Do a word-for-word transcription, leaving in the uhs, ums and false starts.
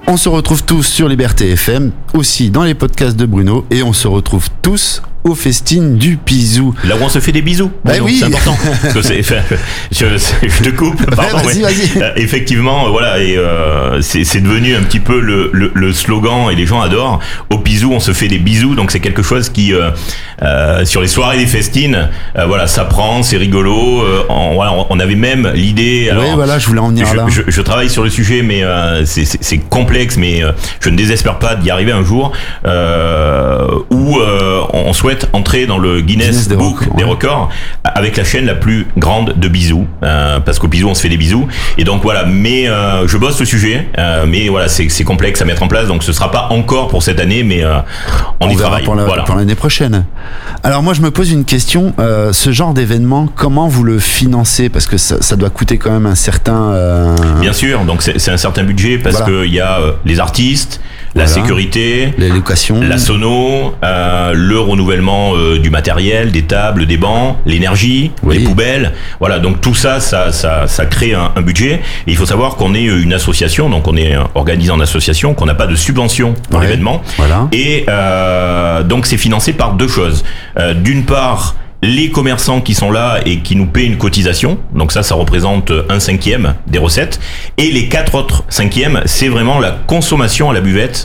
On se retrouve tous sur Liberté F M, aussi dans les podcasts de Bruno, et on se retrouve tous aux festines du Pisou. Là où on se fait des bisous. Bah Bruno, oui. C'est important. Parce que c'est, je, je te coupe. Pardon, vas-y, mais, vas-y. euh, effectivement, voilà, et euh, c'est, c'est devenu un petit peu le, le, le slogan, et les gens adorent. Au Pisou, on se fait des bisous, donc c'est quelque chose qui, euh, euh, sur les soirées des festines, euh, voilà, ça prend, c'est rigolo. Euh, on, voilà, on avait même l'idée. Oui, voilà, je voulais en venir je, là. Je, je travaille sur le sujet, mais euh, c'est, c'est, c'est complexe, mais euh, je ne désespère pas d'y arriver un jour, euh, où euh, on souhaite entrer dans le Guinness, Guinness des Book records, des ouais. records avec la chaîne la plus grande de bisous, euh, parce qu'au Pisou on se fait des bisous, et donc voilà. Mais euh, je bosse le sujet, euh, mais voilà, c'est, c'est complexe à mettre en place, donc ce sera pas encore pour cette année, mais euh, on, On y verra travaille. pour, la- Voilà. pour l'année prochaine. Alors moi je me pose une question, euh, ce genre d'événement, comment vous le financez? Parce que ça, ça doit coûter quand même un certain... euh, Bien sûr, donc c'est, c'est un certain budget, parce Voilà. qu'il y a euh, les artistes, la Voilà. sécurité, les locations. la sono, euh, le renouvellement euh, du matériel, des tables, des bancs, l'énergie, Oui. les poubelles. Voilà, donc tout ça, ça, ça, ça crée un, un budget. Et il faut savoir qu'on est une association, donc on est euh, organisé en association, qu'on n'a pas de subvention pour Ouais. l'événement. Voilà. Et euh, donc c'est financé par deux choses. Euh, d'une part, les commerçants qui sont là et qui nous paient une cotisation, donc ça, ça représente un cinquième des recettes. Et les quatre autres cinquièmes, c'est vraiment la consommation à la buvette